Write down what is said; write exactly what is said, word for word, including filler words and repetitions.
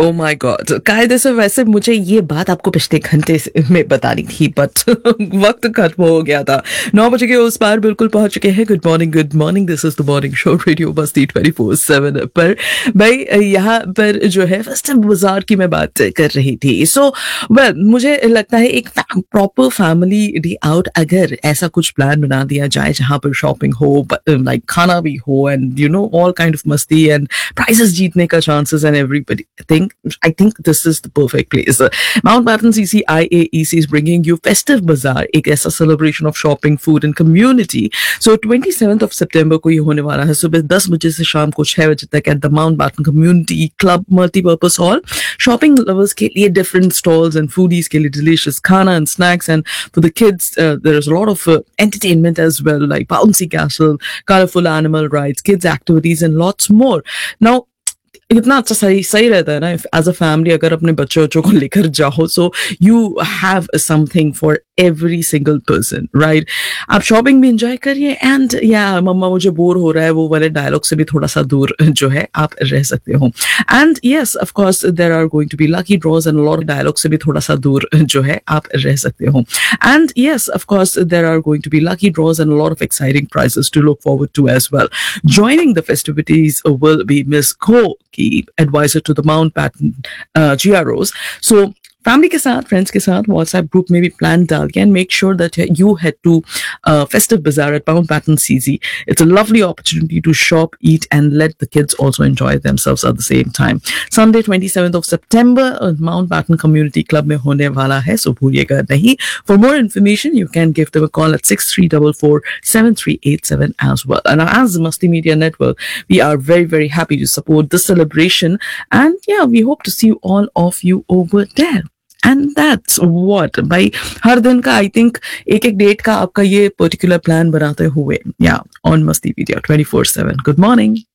Oh my God! कायदे से वैसे मुझे ये बात आपको पिछले घंटे से में बतानी थी बट वक़्त खत्म हो गया था। नौ बजे के उस पार बिल्कुल पहुँच चुके हैं। Good morning, good morning, this is the morning show radio मस्ती ट्वेंटी फोर सेवन पर। भई यहाँ पर जो है फेस्टिव बाज़ार की मैं बात कर रही थी। सो वेल मुझे लगता है एक फ़ै प्रॉपर फैमिली डे आउट अगर ऐसा कुछ प्लान बना दिया जाए जहाँ पर शॉपिंग हो ब लाइक खाना भी हो and you know all kind of मस्ती एंड प्राइज़ेज़ जीतने का chances and everybody think I think this is the perfect place. Uh, Mountbatten C C I A E C is bringing you Festive Bazaar, एक ऐसा celebration of shopping, food and community. So twenty-seventh of September को ये होने वाला है सुबह दस बजे से शाम को छह बजे तक at the Mountbatten Community Club Multipurpose Hall. Shopping lovers के लिए different stalls and foodies के लिए delicious खाना and snacks, and for the kids uh, there is a lot of uh, entertainment as well like bouncy castle, colorful animal rides, kids activities and lots more. Now इतना अच्छा सही सही रहता है ना एज अ फैमिली अगर अपने बच्चों बच्चों को लेकर जाओ so you have something for every single person right. आप शॉपिंग भी इंजॉय करिए एंड या मम्मा मुझे बोर हो रहा है वो वाले डायलॉग से भी थोड़ा सा दूर जो है आप रह सकते हो. And yes of course there are going to be lucky drawers and lot dialogue से भी थोड़ा सा दूर जो है आप रह सकते हो. And yes of course there are going to be lucky drawers and lot of exciting prices to look forward to as well. Joining the festivities will be Miss Ko, advisor to the Mountbatten uh, G R Os. So family के साथ friends के साथ WhatsApp group में भी plan डाल के and make sure that you head to festive बाजार eight Mountbatten C C. It's a lovely opportunity to shop, eat and let the kids also enjoy themselves at the same time. Sunday twenty-seventh of September uh, Mountbatten Community Club में होने वाला है, so भूलिएगा नहीं. For more information you can give them a call at six three four four seven three eight seven as well. And as Masti Media Network we are very very happy to support this celebration and yeah we hope to see you all of you over there. And that's what भाई हर दिन का I think एक एक date का आपका ये particular plan बनाते हुए या ऑन मस्ती media twenty four seven. Good morning.